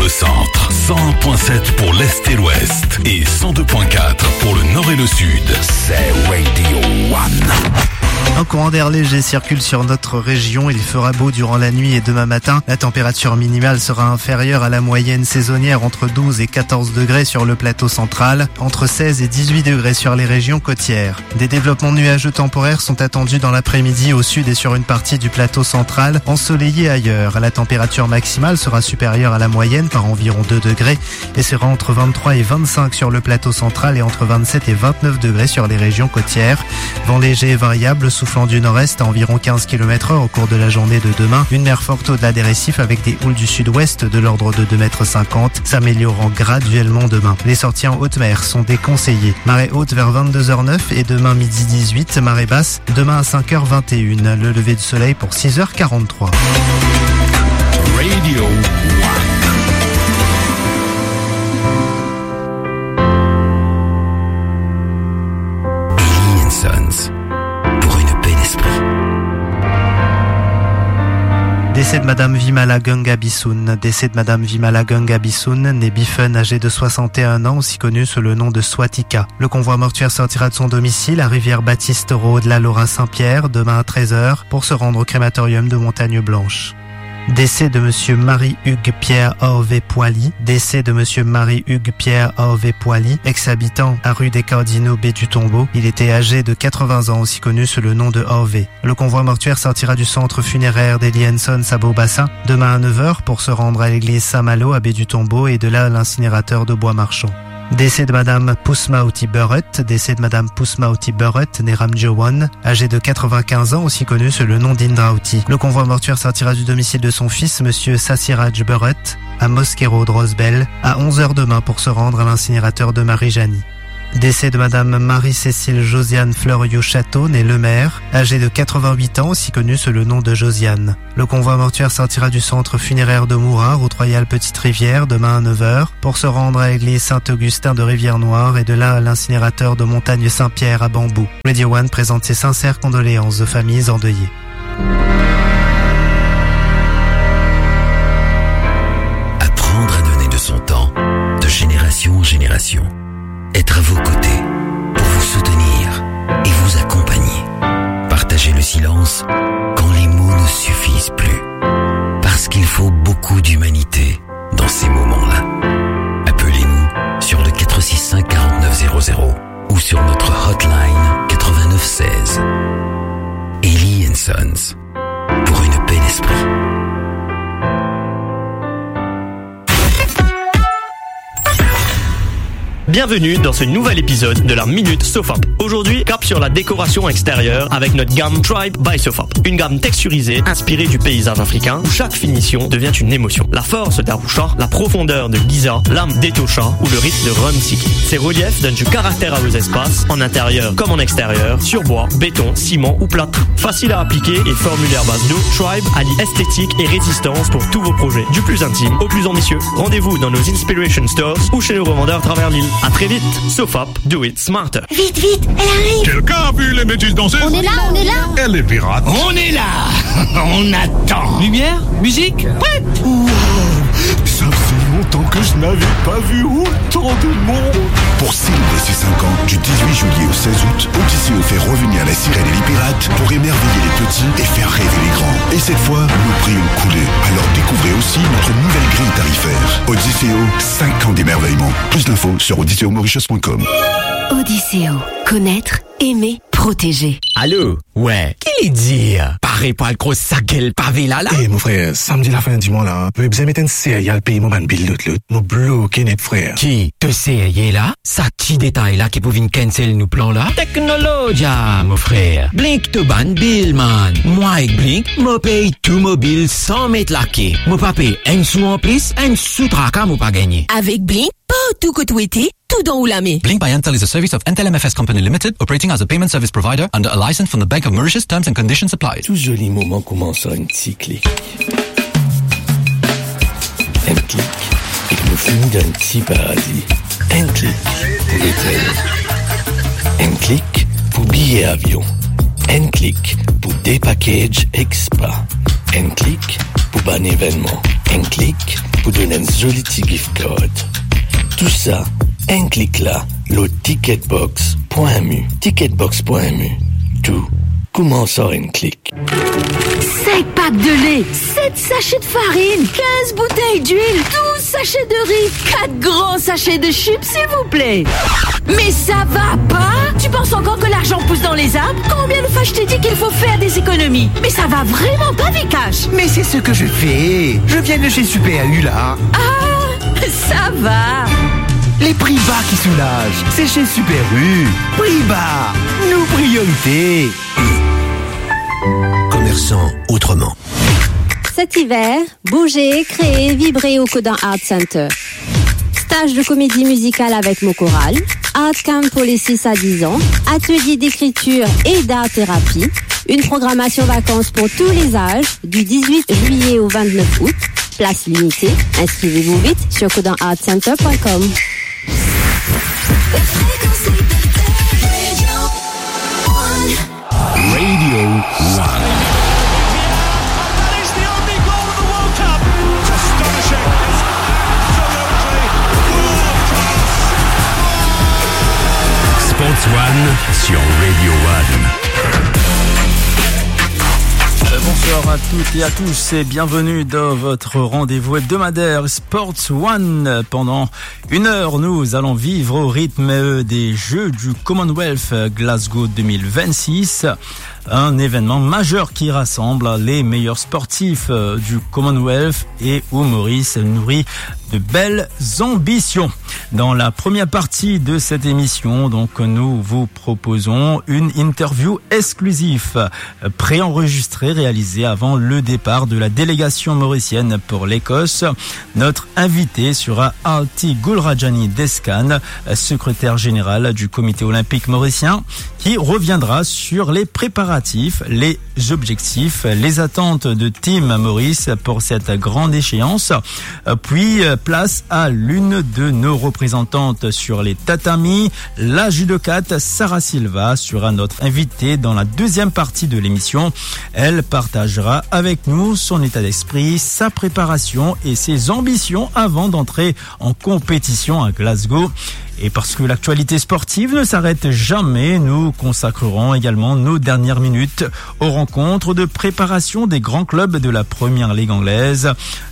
le centre, 101.7 pour l'est et l'ouest et 102.4 pour le nord et le sud. C'est Radio One. Un courant d'air léger circule sur notre région. Il fera beau durant la nuit et demain matin. La température minimale sera inférieure à la moyenne saisonnière, entre 12 et 14 degrés sur le plateau central, entre 16 et 18 degrés sur les régions côtières. Des développements nuageux temporaires sont attendus dans l'après-midi au sud et sur une partie du plateau central, ensoleillé ailleurs. La température maximale sera supérieure à la moyenne par environ 2 degrés et sera entre 23 et 25 sur le plateau central et entre 27 et 29 degrés sur les régions côtières. Vent léger et variable soufflant du nord-est à environ 15 km/h au cours de la journée de demain. Une mer forte au-delà des récifs avec des houles du sud-ouest de l'ordre de 2,50 m, s'améliorant graduellement demain. Les sorties en haute mer sont déconseillées. Marée haute vers 22h09 et demain midi 18, marée basse demain à 5h21. Le lever du soleil pour 6h43. Radio One. Ellie & Sons. Pour une paix d'esprit. Décès de Madame Vimala Gunga Bissoun. Décès de Madame Vimala Gunga Bissoun, née Biffen, âgée de 61 ans, aussi connue sous le nom de Swatika. Le convoi mortuaire sortira de son domicile à Rivière-Baptiste Road, la Laura Saint-Pierre, demain à 13h, pour se rendre au crématorium de Montagne Blanche. Décès de Monsieur Marie-Hugues Pierre Orvé Poily. Décès de Monsieur Marie-Hugues Pierre Orvé Poily, ex-habitant à rue des Cardinaux Baie du Tombeau. Il était âgé de 80 ans, aussi connu sous le nom de Orvé. Le convoi mortuaire sortira du centre funéraire d'Ellie & Sons à Beaubassin demain à 9h pour se rendre à l'église Saint-Malo à Baie du Tombeau et de là à l'incinérateur de Bois-Marchand. Décès de Madame Pousmauti Burrett. Décès de Madame Pousmauti Burrett, née Ramjowan, âgée de 95 ans, aussi connue sous le nom d'Indrauti. Le convoi mortuaire sortira du domicile de son fils, Monsieur Sassiraj Burrett, à Mosquero de Rosbel, à 11h demain pour se rendre à l'incinérateur de Marie-Janie. Décès de Madame Marie-Cécile Josiane Fleuriot-Château, née Lemaire, âgée de 88 ans, aussi connue sous le nom de Josiane. Le convoi mortuaire sortira du centre funéraire de Moura, route royale Petite-Rivière, demain à 9h, pour se rendre à l'église Saint-Augustin de Rivière-Noire et de là à l'incinérateur de Montagne Saint-Pierre à Bambou. Radio One présente ses sincères condoléances aux familles endeuillées. Apprendre à donner de son temps, de génération en génération. Être à vos côtés, pour vous soutenir et vous accompagner. Partager le silence quand les mots ne suffisent plus. Parce qu'il faut beaucoup d'humanité dans ces moments-là. Appelez-nous sur le 465 4900 ou sur notre hotline 8916. Ellie & Sons. Pour une paix d'esprit. Bienvenue dans ce nouvel épisode de la Minute Sofap. Aujourd'hui, cap sur la décoration extérieure avec notre gamme Tribe by Sofap. Une gamme texturisée inspirée du paysage africain où chaque finition devient une émotion. La force d'Arusha, la profondeur de Giza, l'âme d'Etosha ou le rythme de Rum Siki. Ces reliefs donnent du caractère à vos espaces, en intérieur comme en extérieur, sur bois, béton, ciment ou plâtre. Facile à appliquer et formulaire base d'eau, Tribe allie esthétique et résistance pour tous vos projets. Du plus intime au plus ambitieux. Rendez-vous dans nos Inspiration Stores ou chez nos revendeurs à travers l'île. À très vite, Sofap, do it smarter. Vite, vite, elle arrive. Quelqu'un a vu les méduses danser? On est là, on est là. Et les pirates? On est là. On attend. Lumière, musique, prête. Ça faisait longtemps que je n'avais pas vu autant de monde. Pour célébrer ses 5 ans, du 18 juillet au 16 août, Odysseo fait revenir la sirène et les pirates pour émerveiller les petits et faire rêver les grands. Et cette fois, nos prix ont coulé. Alors découvrez aussi notre nouvelle grille tarifaire. Odysseo, 5 ans d'émerveillement. Plus d'infos sur odysseomauritius.com. Odysseo, connaître, aimer, protéger. Allô? Ouais. Qui dit? Pareil pour le gros saquel pavé là. Eh, mon frère, samedi la fin du mois là, je vais besoin mettre une série à le pays, mon man, bill l'autre. Nous bloquer net, frère. Qui? Te série là? Ça qui détail là qui pour venir cancel nous plan là? Technologie, mon frère. Blink te ban bill, man. Moi avec Blink, moi paye tout mobile sans mettre la quai. Moi pas paye un sou en plus, un sou traka, moi pas gagner. Avec Blink, pas tout que tout été, tout dans Oulamé. Blink by Entel is a service of Entel MFS Company Limited, operating as a payment service provider under a license from the Bank of Mauritius. Terms and conditions apply. Tout joli moment commence à un petit clic. Un clic, et nous finit d'un petit paradis. Un clic pour l'hôtel. Un clic pour billet avion. Un clic pour des packages extra. Un clic pour un événement. Un clic pour donner un joli petit gift card. Tout ça, un clic là, le ticketbox.mu. Ticketbox.mu. Tout commence en un clic. 5 packs de lait, 7 sachets de farine, 15 bouteilles d'huile, 12 sachets de riz, 4 grands sachets de chips, s'il vous plaît. Mais ça va pas? Tu penses encore que l'argent pousse dans les arbres? Combien de fois je t'ai dit qu'il faut faire des économies? Mais ça va vraiment pas, Vikash. Mais c'est ce que je fais. Je viens de chez Super U là. Ah, ça va. Les prix bas qui soulagent, c'est chez Super U. Prix bas, nos priorités. Commerçant autrement. Cet hiver, bougez, créez, vibrez au Codan Art Center. Stage de comédie musicale avec mon choral, Art Camp pour les 6 à 10 ans, atelier d'écriture et d'art-thérapie, une programmation vacances pour tous les âges, du 18 juillet au 29 août, place limitée, inscrivez-vous vite sur codanartcenter.com. Radio 1. Sports One sur Radio 1. Bonsoir à toutes et à tous et bienvenue dans votre rendez-vous hebdomadaire Sports One. Pendant 1 heure, nous allons vivre au rythme des Jeux du Commonwealth Glasgow 2026. Un événement majeur qui rassemble les meilleurs sportifs du Commonwealth et où Maurice nourrit de belles ambitions. Dans la première partie de cette émission, donc, nous vous proposons une interview exclusive préenregistrée réalisée avant le départ de la délégation mauricienne pour l'Écosse. Notre invité sera Alti Gulrajani Deskan, secrétaire général du comité olympique mauricien, qui reviendra sur les préparatifs, les objectifs, les attentes de Team Maurice pour cette grande échéance. Puis place à l'une de nos représentantes sur les tatamis, la judokate Sarah Silva sera notre invitée dans la deuxième partie de l'émission. Elle partagera avec nous son état d'esprit, sa préparation et ses ambitions avant d'entrer en compétition à Glasgow. Et parce que l'actualité sportive ne s'arrête jamais, nous consacrerons également nos dernières minutes aux rencontres de préparation des grands clubs de la Première Ligue anglaise,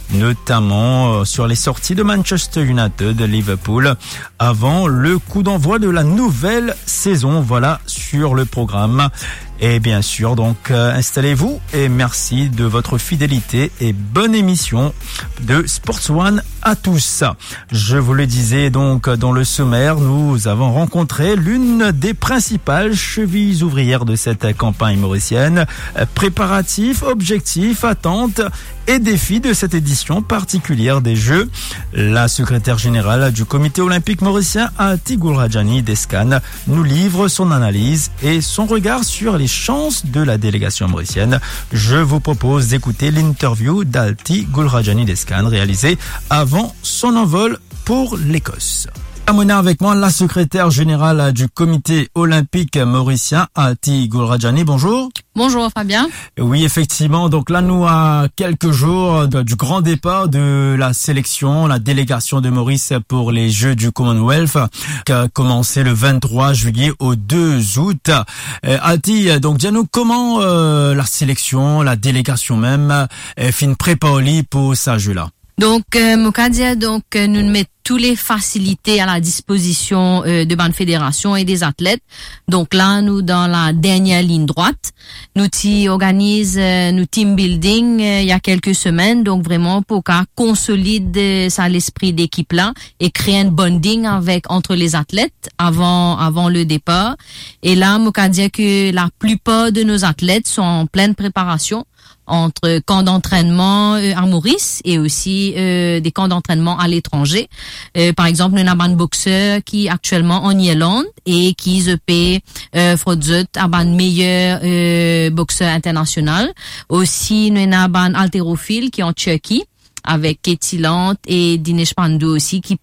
notamment sur les sorties de Manchester United, Liverpool, avant le coup d'envoi de la nouvelle saison. Voilà sur le programme. Et bien sûr, donc, installez-vous et merci de votre fidélité et bonne émission de Sports One à tous. Je vous le disais donc dans le sommaire, nous avons rencontré l'une des principales chevilles ouvrières de cette campagne mauricienne. Préparatifs, objectifs, attentes et défis de cette édition particulière des Jeux. La secrétaire générale du comité olympique mauricien, Alti Gulrajani Deskan, nous livre son analyse et son regard sur les chances de la délégation mauricienne. Je vous propose d'écouter l'interview d'Alti Gulrajani Deskan réalisée avant son envol pour l'Écosse. Amona avec moi, la secrétaire générale du comité olympique mauricien, Alti Gulrajani. Bonjour. Bonjour Fabien. Oui, effectivement. Donc là, nous à quelques jours du grand départ de la sélection, la délégation de Maurice pour les Jeux du Commonwealth, qui a commencé le 23 juillet au 2 août. Alti, donc dis-nous comment la sélection, la délégation même, fin préparée pour ce jeu-là. Donc, Mokadia, nous mettons toutes les facilités à la disposition de bonne fédération et des athlètes. Donc là, nous dans la dernière ligne droite, nous organisons nous team building il y a quelques semaines. Donc vraiment pour qu'à consolider ça l'esprit d'équipe là et créer un bonding entre les athlètes avant le départ. Et là, Mokadia que la plupart de nos athlètes sont en pleine préparation entre camps d'entraînement à Maurice et aussi des camps d'entraînement à l'étranger. Par exemple, nous avons un boxeur qui est actuellement en Irlande et qui se paie Frodzut à un meilleur boxeur international. Aussi, nous avons un haltérophile qui est en Turquie avec Katie Lant et Dinesh Pandey aussi qui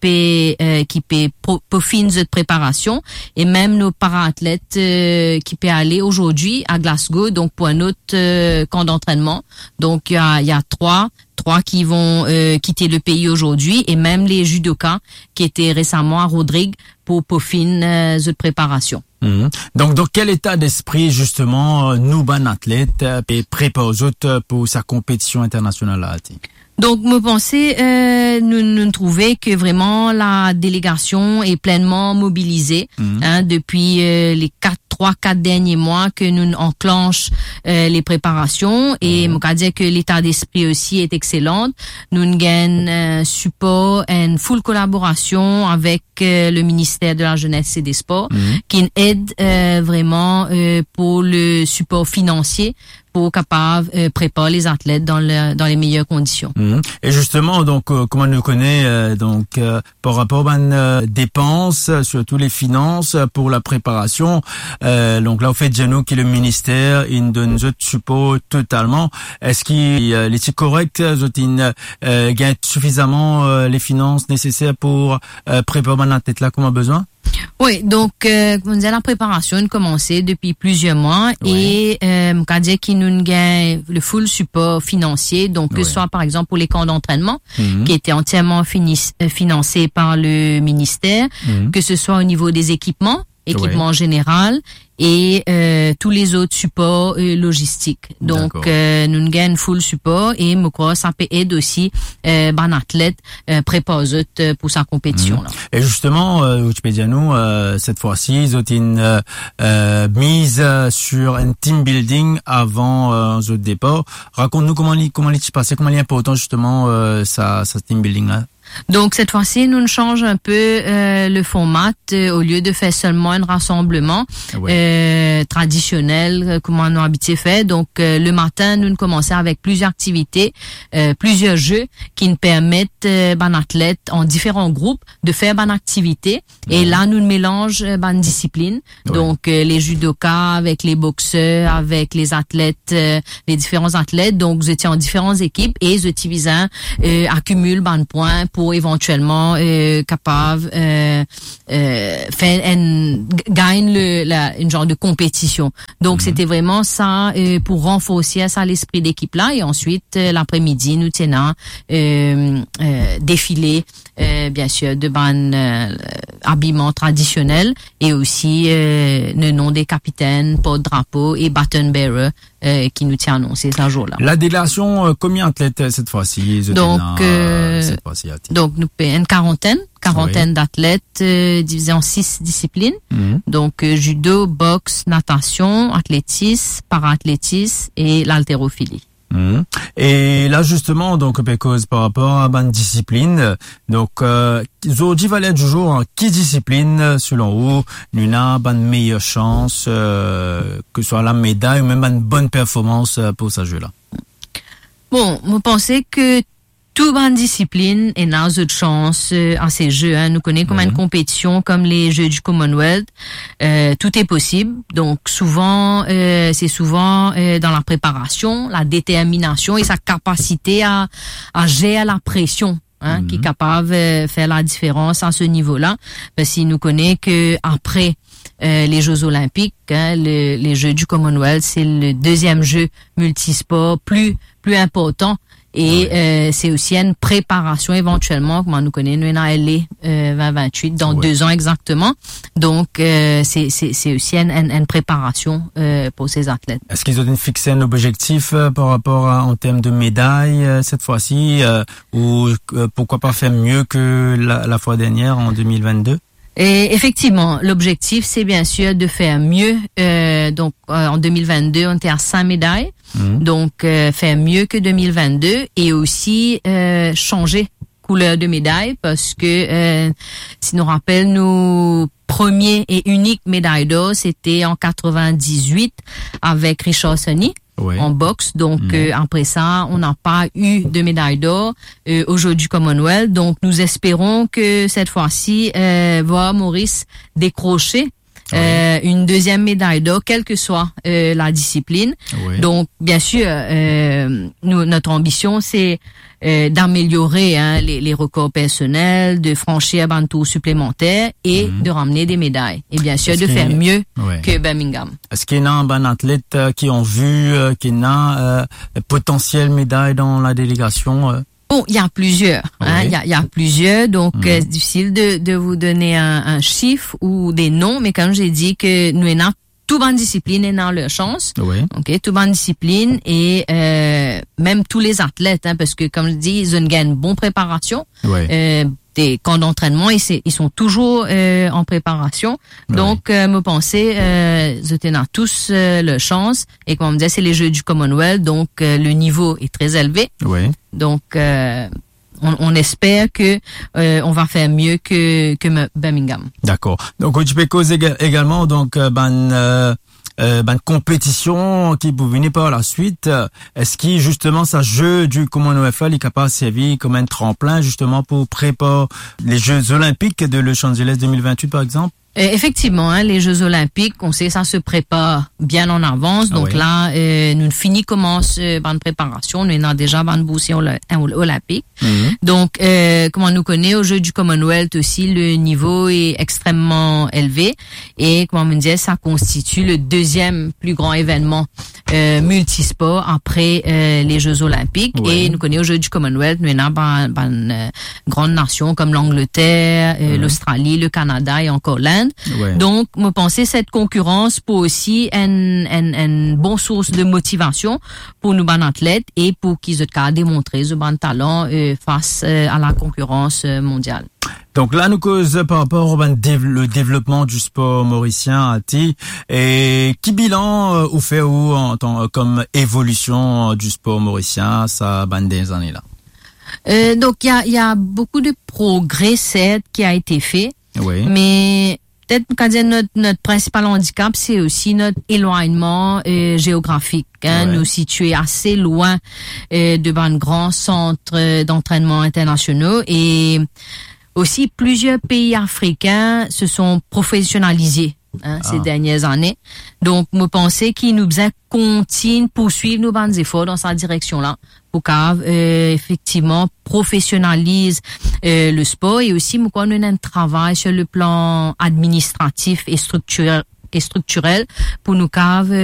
peaufinent cette préparation, et même nos para-athlètes qui peuvent aller aujourd'hui à Glasgow, donc pour un autre camp d'entraînement. Donc il y a trois qui vont quitter le pays aujourd'hui, et même les judokas qui étaient récemment à Rodrigue pour peaufiner cette préparation. Donc, dans quel état d'esprit, justement, nous, ban athlètes, et préparent aux autres pour sa compétition internationale là? Donc, me penser, nous trouver que vraiment la délégation est pleinement mobilisée, depuis les 3-4 derniers mois que nous enclenchons les préparations, et me dire que l'état d'esprit aussi est excellent. Nous gagnons support et une full collaboration avec le ministère de la Jeunesse et des Sports, qui aide vraiment pour le support financier pour capable préparer les athlètes dans les meilleures conditions. Et justement, donc comment nous connaît par rapport à dépenses, surtout les finances pour la préparation. Donc là, au fait, Jano qui est le ministère, il donne notre support totalement. Est-ce qu'il est correct, il gagne suffisamment les finances nécessaires pour préparer la tête là comme on a besoin? Oui, donc la préparation a commencé depuis plusieurs mois, et dire qu'il nous gagne le full support financier, donc que ce soit par exemple pour les camps d'entraînement qui étaient entièrement financés par le ministère, que ce soit au niveau des équipements général, et tous les autres supports logistiques. Donc nous gagnons full support, et me crois ça peut aider aussi ban athlète préposé pour sa compétition là. Et justement Wikipédia nous cette fois-ci ils ont une mise sur un team building avant le départ. Raconte-nous comment il s'est passé, comment il est important justement ça team building là. Donc cette fois-ci, nous changeons un peu le format, au lieu de faire seulement un rassemblement traditionnel comme on a habitué faire. Donc le matin, nous commençons avec plusieurs activités, plusieurs jeux qui nous permettent ban athlètes en différents groupes de faire ban activités. Et là, nous mélangeons ban disciplines. Donc les judokas avec les boxeurs, avec les athlètes, les différents athlètes. Donc vous étiez en différentes équipes, et vous étiez accumule ban points pour éventuellement capable gagne une genre de compétition. Donc c'était vraiment ça pour renforcer ça l'esprit d'équipe là, et ensuite l'après-midi nous tenons défilé bien sûr de habillement traditionnel, et aussi le nom des capitaines, porte-drapeau et baton bearer qui nous tient annoncé ce jour-là. La délégation, combien d'athlètes cette fois-ci? Donc nous payons une quarantaine d'athlètes divisés en 6 disciplines. Donc judo, boxe, natation, athlétisme, para-athlétisme et l'haltérophilie. Et là justement, donc parce par rapport à ban discipline, donc aujourd'hui valait du jour qui discipline selon vous nous a ban meilleure chance que ce soit la médaille ou même une bonne performance pour ce jeu là. Bon, vous pensez que tout ban discipline et n'a de chance à ces jeux. Nous connaissons comme une compétition comme les Jeux du Commonwealth. Tout est possible. Donc souvent, c'est souvent dans la préparation, la détermination et sa capacité à gérer la pression. Qui est capable de faire la différence à ce niveau-là. Parce qu'il nous connaît que après les Jeux Olympiques, les Jeux du Commonwealth, c'est le deuxième jeu multisport plus important. Et c'est aussi une préparation éventuellement, comme on nous connaît, nous en LA 2028 dans 2 ans exactement. Donc c'est aussi une préparation pour ces athlètes. Est-ce qu'ils ont fixé un objectif par rapport en termes de médailles cette fois-ci, ou pourquoi pas faire mieux que la fois dernière en 2022? Et effectivement, l'objectif, c'est bien sûr de faire mieux. Donc, en 2022, on était à 5 médailles. Donc, faire mieux que 2022, et aussi changer couleur de médaille, parce que si nous rappelle, nos premiers et uniques médailles d'or, c'était en 98 avec Richard Sonny. En boxe, donc après ça, on n'a pas eu de médaille d'or au Jeux du Commonwealth. Donc nous espérons que cette fois-ci, voir Maurice décrocher une deuxième médaille d'or, quelle que soit la discipline. Donc bien sûr, notre ambition c'est d'améliorer les records personnels, de franchir un tour supplémentaire et de ramener des médailles. Et bien sûr, de faire mieux que Birmingham. Est-ce qu'il y a un athlète qui ont vu qu'il y a potentiel médaille dans la délégation? Bon, il y a plusieurs. Il y a plusieurs, donc c'est difficile de vous donner un chiffre ou des noms, mais comme j'ai dit que nous avons tout bonne discipline et dans leur chance. Ok, tout bonne discipline et même tous les athlètes, parce que comme je dis, ils ont une bonne préparation. Des camps d'entraînement, ils sont toujours en préparation. Donc, me penser, ils ont tous leur chance. Et comme on me disait, c'est les Jeux du Commonwealth, donc le niveau est très élevé. Donc, on espère que on va faire mieux que Birmingham. D'accord. Donc, tu peux causer également donc compétition qui peut venir par la suite. Est-ce que justement ça jeu du Commonwealth est capable de servir comme un tremplin justement pour préparer les Jeux Olympiques de Los Angeles 2028 par exemple? Effectivement, les Jeux Olympiques, on sait ça se prépare bien en avance. Donc là, nous commence une préparation. Nous avons déjà une bourse olympique. Donc, comme on nous connaît, au Jeux du Commonwealth aussi, le niveau est extrêmement élevé. Et comme on me disait, ça constitue le deuxième plus grand événement multisport après les Jeux Olympiques. Et nous connaissons au Jeux du Commonwealth, nous avons une grande nation comme l'Angleterre, l'Australie, le Canada et encore l'Inde. Donc, me penser cette concurrence pour aussi une bonne source de motivation pour nos athlètes et pour qu'ils aient démontrer ce bon talent face à la concurrence mondiale. Donc là, nous cause par rapport au le développement du sport mauricien à Ti. Et qui bilan ou fait ou en tant comme évolution du sport mauricien ça des années là? Donc il y a beaucoup de progrès qui a été fait. Mais peut-être quand dire notre principal handicap, c'est aussi notre éloignement géographique. Nous situer assez loin de grands centres d'entraînement internationaux et aussi plusieurs pays africains se sont professionnalisés ces dernières années. Donc, me penser qu'il nous a continué poursuivre nos bonnes efforts dans cette direction-là pour effectivement professionnalise le sport et aussi nous avons un travail sur le plan administratif et structurel pour nous